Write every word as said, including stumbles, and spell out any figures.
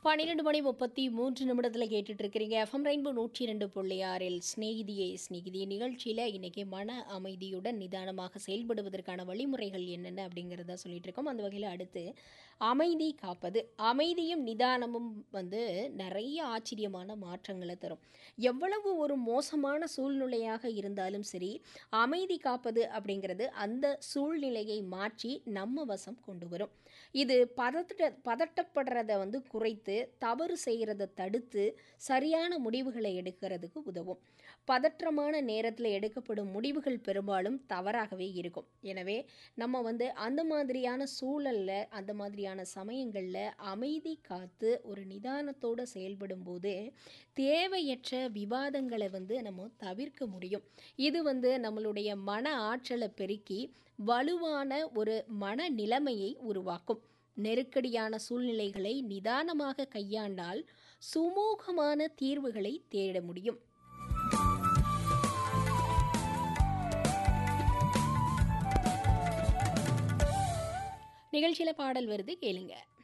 பன்னிரண்டு மணி முப்பத்தி மூன்று நிமிடத்தில் கேட்டுட்டு இருக்கிறீங்க எஃப்எம் ரெயின்போ நூற்றி இரண்டு புள்ளி ஆறில் ஸ்நேகிதியே ஸ்நேகிதியே நிகழ்ச்சியில் இன்றைக்கி மன அமைதியுடன் நிதானமாக செயல்படுவதற்கான வழிமுறைகள் என்னென்ன அப்படிங்கிறத சொல்லிட்டு இருக்கோம். அந்த வகையில் அடுத்து அமைதி காப்பது. அமைதியும் நிதானமும் வந்து நிறைய ஆச்சரியமான மாற்றங்களை தரும். எவ்வளவு ஒரு மோசமான சூழ்நிலையாக இருந்தாலும் சரி, அமைதி காப்பது அப்படிங்கிறது அந்த சூழ்நிலையை மாற்றி நம்ம வசம் கொண்டு வரும். இது பதட்ட பதட்டப்படுறத வந்து குறைத்து தவறு செய்கிறத தடுத்து சரியான முடிவுகளை எடுக்கிறதுக்கு உதவும். பதற்றமான நேரத்தில் எடுக்கப்படும் முடிவுகள் பெரும்பாலும் தவறாகவே இருக்கும். எனவே நம்ம வந்து அந்த மாதிரியான சூழல்ல அந்த மாதிரியான சமயங்களில் அமைதி காத்து ஒரு நிதானத்தோடு செயல்படும் போது தேவையற்ற விவாதங்களை வந்து நம்ம தவிர்க்க முடியும். இது வந்து நம்மளுடைய மன ஆற்றலை பெருக்கி வலுவான ஒரு மன நிலைமையை உருவாக்கும். நெருக்கடியான சூழ்நிலைகளை நிதானமாக கையாண்டால் சுமூகமான தீர்வுகளை தேட முடியும். நிகழ்ச்சியில பாடல் வருது, கேளுங்க.